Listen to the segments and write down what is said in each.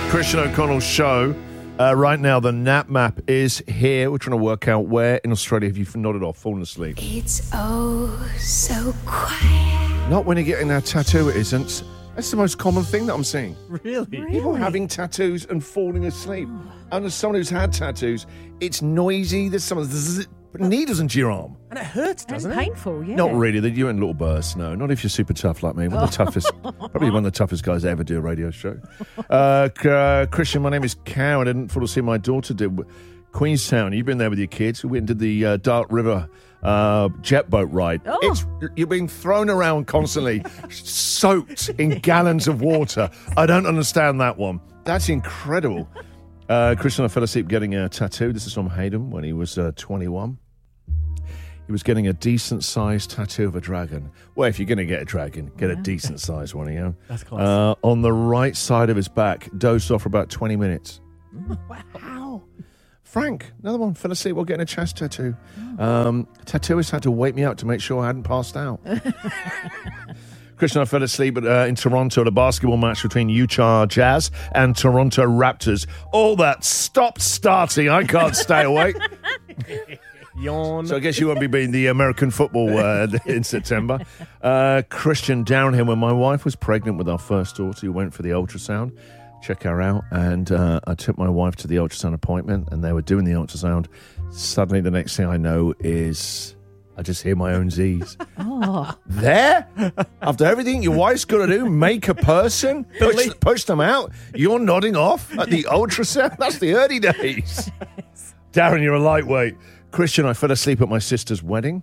Christian O'Connell show. Right now, the Nap Map is here. We're trying to work out where in Australia have you nodded off, fallen asleep. It's oh so quiet. Not when you're getting a tattoo, it isn't. That's the most common thing that I'm seeing. Really? People having tattoos and falling asleep. And as someone who's had tattoos, it's noisy. There's some needles into your arm. And it hurts, doesn't And it? painful, yeah. Not really. You're in little bursts, no. Not if you're super tough like me. One of the toughest, probably one of the toughest guys to ever do a radio show. Christian, my name is Cow. I didn't fall asleep. My daughter did. Queenstown, you've been there with your kids. We went and did the Dark River jet boat ride. Oh. You're being thrown around constantly, soaked in gallons of water. I don't understand that one. That's incredible. Christian, I fell asleep getting a tattoo. This is from Hayden when he was 21. He was getting a decent-sized tattoo of a dragon. Well, if you're going to get a dragon, get a decent-sized one, you know. That's class. On the right side of his back, dozed off for about 20 minutes. Wow. Frank, another one, fell asleep while getting a chest tattoo. Tattooist had to wake me up to make sure I hadn't passed out. Christian, I fell asleep in Toronto at a basketball match between Utah Jazz and Toronto Raptors. All that stopped starting. I can't stay awake. Yawn. So I guess you won't be being the American football in September. Christian, down here when my wife was pregnant with our first daughter, we went for the ultrasound. Check her out, and I took my wife to the ultrasound appointment, and they were doing the ultrasound. Suddenly, the next thing I know is I just hear my own Z's. Oh. There? After everything your wife's got to do, make a person, push them out, you're nodding off at the ultrasound? That's the early days. Darren, you're a lightweight. Christian, I fell asleep at my sister's wedding.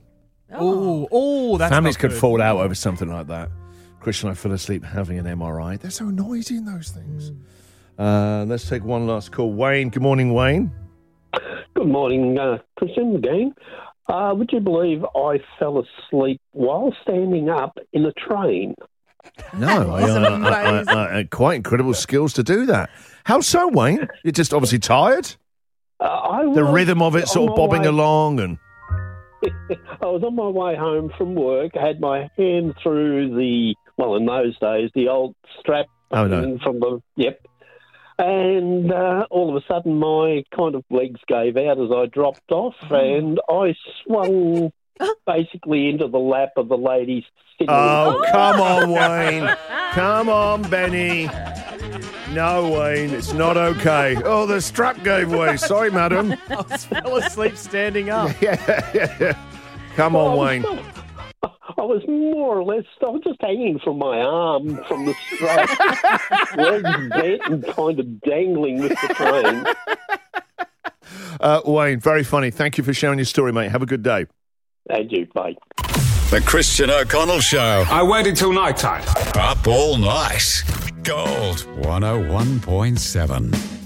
Oh, that's Families not could good. fall out over something like that. Christian, I fell asleep having an MRI. They're so noisy in those things. Let's take one last call. Wayne, good morning, Wayne. Good morning, Christian, again. Would you believe I fell asleep while standing up in a train? No, quite incredible skills to do that. How so, Wayne? You're just obviously tired? The rhythm of it sort of bobbing along and... I was on my way home from work, had my hand through the, well, in those days, the old strap thing from the, and all of a sudden my kind of legs gave out as I dropped off, and I swung basically into the lap of the lady sitting. Oh, come on, Wayne. Come on, Benny. No, Wayne, it's not okay. Oh, the strap gave way. Sorry, madam. I fell asleep standing up. Yeah. Come on, Wayne. I was more or less, I was just hanging from my arm from the strap, legs bent and kind of dangling with the train. Wayne, very funny. Thank you for sharing your story, mate. Have a good day. And you, bye. The Christian O'Connell Show. I waited till night time. Up all night. Gold 101.7.